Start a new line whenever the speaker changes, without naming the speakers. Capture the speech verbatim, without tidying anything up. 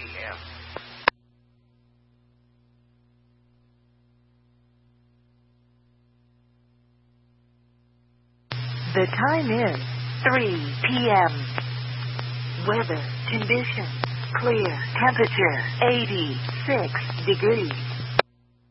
M.
The time is three p m Weather conditions: clear, temperature eighty-six degrees.